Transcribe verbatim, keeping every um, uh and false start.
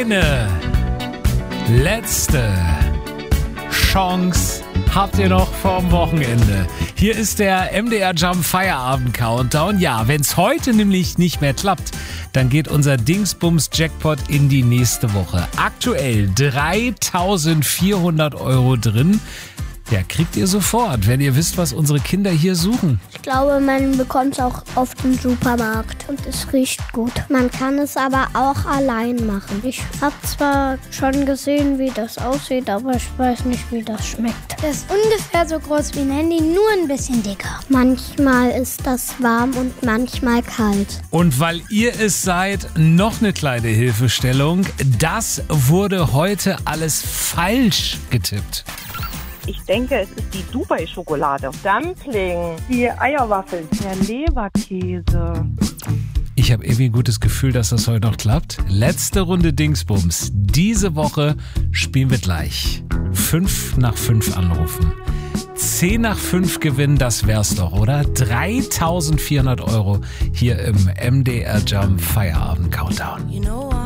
Eine letzte Chance habt ihr noch vorm Wochenende. Hier ist der M D R Jump Feierabend Countdown. Ja, wenn es heute nämlich nicht mehr klappt, dann geht unser Dingsbums Jackpot in die nächste Woche. Aktuell dreitausendvierhundert Euro drin. Ja, kriegt ihr sofort, wenn ihr wisst, was unsere Kinder hier suchen. Ich glaube, man bekommt es auch auf dem Supermarkt und es riecht gut. Man kann es aber auch allein machen. Ich habe zwar schon gesehen, wie das aussieht, aber ich weiß nicht, wie das schmeckt. Das ist ungefähr so groß wie ein Handy, nur ein bisschen dicker. Manchmal ist das warm und manchmal kalt. Und weil ihr es seid, noch eine kleine Hilfestellung. Das wurde heute alles falsch getippt. Ich denke, es ist die Dubai-Schokolade. Dumpling. Die Eierwaffeln. Der Leberkäse. Ich habe irgendwie ein gutes Gefühl, dass das heute noch klappt. Letzte Runde Dingsbums. Diese Woche spielen wir gleich. Fünf nach fünf anrufen. Zehn nach fünf gewinnen, das wär's doch, oder? dreitausendvierhundert Euro hier im M D R Jump Feierabend Countdown.